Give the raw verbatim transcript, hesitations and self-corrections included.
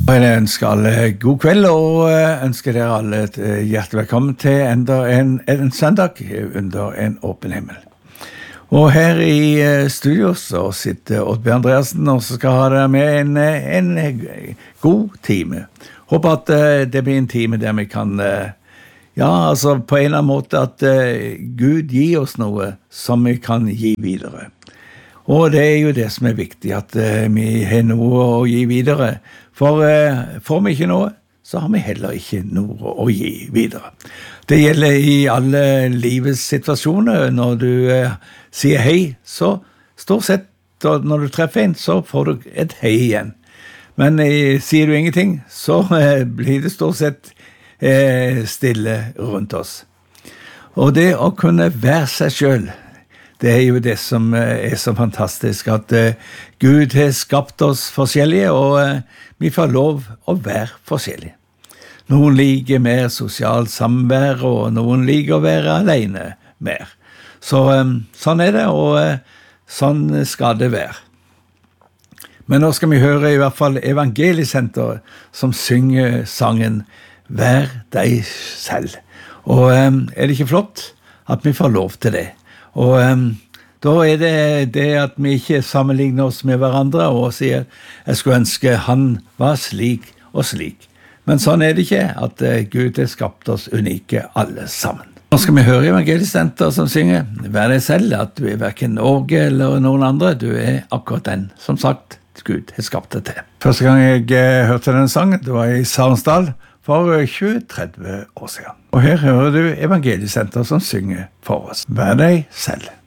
Jeg ønsker alle god kveld, og ønsker dere alle et hjertelig velkommen til enda en, en søndag under en åpen himmel. Og her i studio så sitter Oddbjørn Andreasen, og så skal ha dere med en, en god time. Håper at det blir en time der vi kan, ja, altså på en eller annen måte at Gud gir oss noe som vi kan gi videre. Og det er jo det som er viktig, at vi har noe å gi videre. For får vi ikke noe, så har vi heller ikke noe å gi videre. Det gjelder i alle livets situasjoner. Når du eh, sier hei, så stort sett, når du treffer en, så får du et hei igjen. Men eh, sier du ingenting, så eh, blir det stort sett eh, stille rundt oss. Og det å kunne være seg selv, det er jo det som er så fantastisk, at uh, Gud har skapt oss forskjellige, og uh, vi får lov å være forskjellige. Noen liker mer sosialt samvær, og noen liker å være alene mer. Så um, sånn er det, og uh, sånn skal det være. Men nå skal vi høre i hvert fall Evangeliesenteret som synger sangen «Vær deg selv». Og um, er det ikke flott at vi får lov til det? Og um, da er det det at vi ikke sammenligner oss med hverandre og sier jeg skulle ønske han var slik og slik. Men sånn er det ikke, at uh, Gud har skapt oss unike alle sammen. Nå skal vi høre Evangeliesenteret som synger «Vær deg selv», at du er hverken Norge eller noen andre, du er akkurat den som sagt Gud har skapt deg til. Første gang jeg uh, hørte denne sangen, det var i Sarnsdal for tjue til tretti år siden. Og her hører du Evangeliesenteret som synger for oss. Vær deg selv.